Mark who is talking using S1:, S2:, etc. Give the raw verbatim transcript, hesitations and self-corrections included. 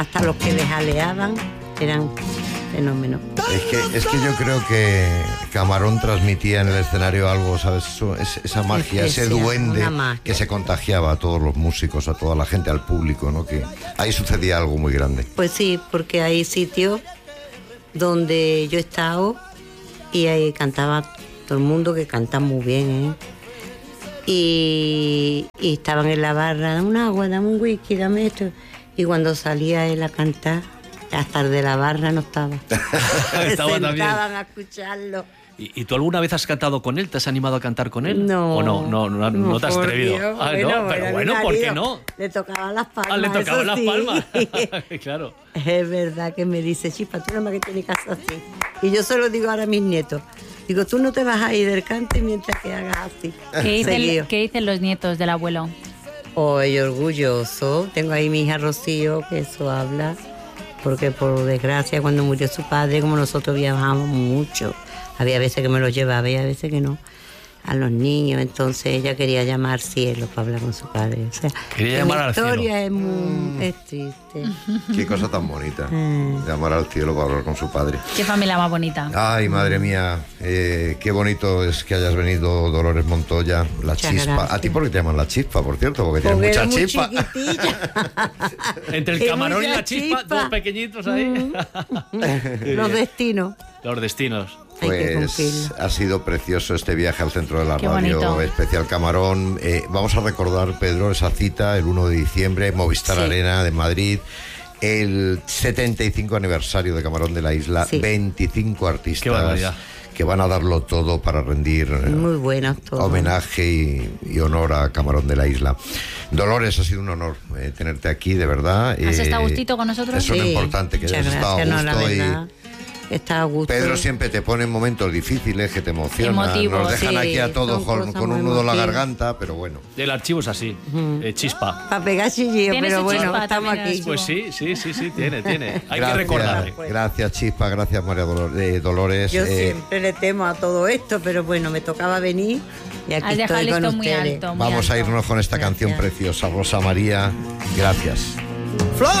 S1: hasta los que les aleaban eran fenómenos.
S2: Es que, es que yo creo que Camarón transmitía en el escenario algo, ¿sabes? Eso, es, esa magia, ese
S1: Especial,
S2: duende
S1: una magia.
S2: que se contagiaba a todos los músicos, a toda la gente, al público, ¿no? Que ahí sucedía algo muy grande.
S1: Pues sí, porque hay sitios donde yo he estado y ahí cantaba todo el mundo, que canta muy bien, ¿eh? Y, y estaban en la barra, dame un agua, dame un whisky, dame esto. Y cuando salía él a cantar, hasta el de la barra no estaba.
S3: Estaba
S1: Se
S3: también.
S1: sentaban a escucharlo.
S3: ¿Y, ¿Y tú alguna vez has cantado con él? ¿Te has animado a cantar con él?
S1: No.
S3: ¿O no? No, no, no, no te has
S1: por
S3: atrevido.
S1: Dios,
S3: Ah,
S1: bueno,
S3: no, pero
S1: era
S3: bueno,
S1: mi
S3: ¿por qué
S1: marido.
S3: no?
S1: Le tocaban las palmas.
S3: Ah, le tocaban
S1: eso
S3: las
S1: sí.
S3: palmas. Claro.
S1: Es verdad que me dice, Chispa, tú nada más que tienes que hacer así. Y yo se lo digo ahora a mis nietos. Digo, tú no te vas a ir del cante mientras que hagas así.
S4: ¿Qué dicen,
S1: Seguido.
S4: ¿Qué dicen los nietos del abuelo?
S1: Hoy orgulloso. Tengo ahí mi hija Rocío, que eso habla. Porque por desgracia, cuando murió su padre, como nosotros viajábamos mucho, había veces que me los llevaba y a veces que no, a los niños. Entonces ella quería llamar cielo para hablar con su padre. O sea,
S3: Quería
S1: que
S3: llamar
S1: la
S3: al cielo.
S1: historia es muy es triste.
S2: Qué cosa tan bonita.
S1: Mm.
S2: Llamar al cielo para hablar con su padre.
S4: Qué familia más bonita.
S2: Ay, madre mía, eh, qué bonito es que hayas venido, Dolores Montoya, la
S1: Muchas
S2: chispa.
S1: gracias.
S2: ¿A ti por qué te llaman la chispa, por cierto? Porque
S1: Porque
S2: tienes
S1: era
S2: mucha
S1: muy
S2: chispa.
S1: chiquitilla.
S3: Entre el
S1: Es
S3: camarón y
S1: mucha
S3: la chispa,
S1: chispa.
S3: dos pequeñitos ahí.
S1: Los destinos.
S3: Los destinos.
S1: Hay que
S2: Pues
S1: cumplirlo.
S2: ha sido precioso este viaje al centro de la
S4: Qué
S2: radio,
S4: bonito.
S2: especial Camarón. Eh, vamos a recordar, Pedro, esa cita el uno de diciembre, Movistar
S1: Sí.
S2: Arena de Madrid, el setenta y cinco aniversario de Camarón de la Isla,
S1: Sí.
S2: veinticinco
S3: Qué
S2: artistas
S3: barbaridad.
S2: que van a darlo todo para rendir eh,
S1: Muy buenos todos.
S2: homenaje y, y honor a Camarón de la Isla. Dolores, ha sido un honor eh, tenerte aquí, de verdad.
S4: ¿Has
S2: Eh,
S4: estado a gustito con nosotros?
S2: Eso es lo
S1: Sí,
S2: importante, que
S1: muchas
S2: hayas estado a
S1: gracias, no, la
S2: gusto y...
S1: verdad, está a gusto.
S2: Pedro siempre te pone en momentos difíciles que te emocionan.
S4: Emotivos,
S2: Nos dejan
S1: sí,
S2: aquí a todos
S1: son
S2: con,
S1: cosas
S2: con un
S1: muy
S2: nudo en la
S1: emotivas.
S2: garganta, pero bueno.
S3: El archivo es así, eh, chispa.
S1: Para pegar chillillo,
S4: Tiene
S1: pero
S4: su
S1: bueno,
S4: chispa
S1: estamos
S4: también,
S1: aquí.
S4: el
S3: Pues sí, sí, sí, sí, tiene, tiene. Hay
S2: gracias,
S3: que recordarle.
S2: Gracias, Chispa, gracias, María Dolor- eh, Dolores.
S1: Yo
S2: Eh,
S1: siempre le temo a todo esto, pero bueno, me tocaba venir y aquí
S4: Has dejado
S1: estoy
S4: el
S1: con
S4: listón muy
S1: ustedes.
S4: alto. muy
S2: vamos a
S4: alto.
S2: irnos con esta
S1: Gracias.
S2: canción preciosa, Rosa María. Gracias.